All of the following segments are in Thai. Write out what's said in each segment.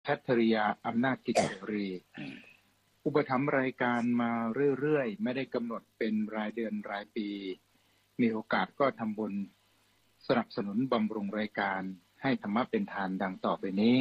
แคทริยาอำนาจกิจเสรีอุปถัมภ์รายการมาเรื่อยๆไม่ได้กำหนดเป็นรายเดือนรายปีมีโอกาสก็ทำบุญสนับสนุนบำรุงรายการให้ธรรมะเป็นทานดังต่อไปนี้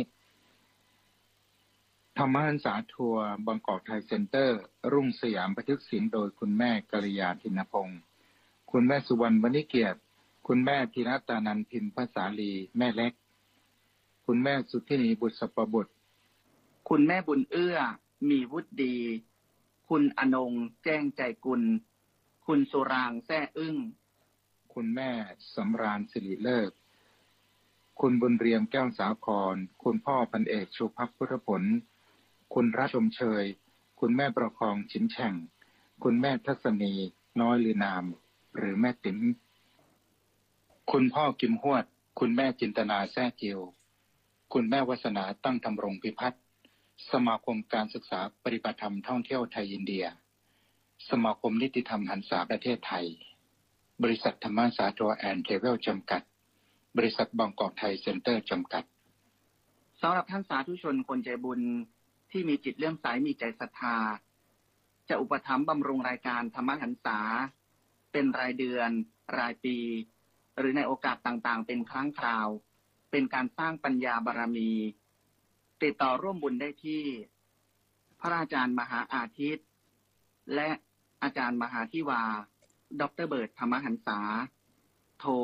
ธรรมหันษาทัวร์บางกอกไทยเซ็นเตอร์รุ่งสยามบันทึกเสียงโดยคุณแม่กัลยาธินพงศ์คุณแม่สุวรรณวณิเกียรติคุณแม่ธีรตานันท์พิมพ์ภาษาลีแม่เล็กคุณแม่สุทธินีบุษปบุตรคุณแม่บุญเอื้อมีวุฒิดีคุณอนงแจ้งใจกุลคุณสุรางแซ่อึ้งคุณแม่สำราญสิริเลิศคุณบุญเรียมแก้วสาครคุณพ่อพันเอกชูภักดิ์พุทธผลคุณรัชชมเชยคุณแม่ประคองชิมแฉ่งคุณแม่ทัศนีน้อยลือนามหรือแม่ติ๋มคุณพ่อกิมฮวดคุณแม่จินตนาแซ่เจียวคุณแม่วาสนาตั้งธำรงพิพัฒน์สมาคมการศึกษาปฏิบัติธรรมท่องเที่ยวไทยอินเดียสมาคมนิติธรรมหันษาประเทศไทยบริษัทธรรมสาทัวร์แอนด์เทรเวลจำกัดบริษัทบางกอกไทยเซ็นเตอร์จำกัดสำหรับท่านสาธุชนคนใจบุญที่มีจิตเลื่อมใสมีใจศรัทธาจะอุปถัมภ์บำรุงรายการธรรมหันษาเป็นรายเดือนรายปีหรือในโอกาสต่างๆเป็นครั้งคราวเป็นการสร้างปัญญาบารมีติดต่อร่วมบุญได้ที่พระอาจารย์มหาอาทิตย์และอาจารย์มหาธิวาดร.เบิร์ตธรรมหันษาโทร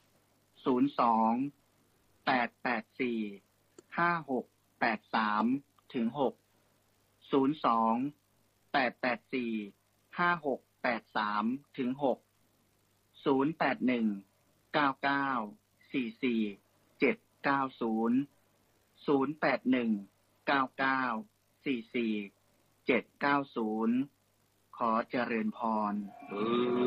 02-884-5683-6 02-884-5683-6 081-9944-790 081-9944-790 ขอเจริญพร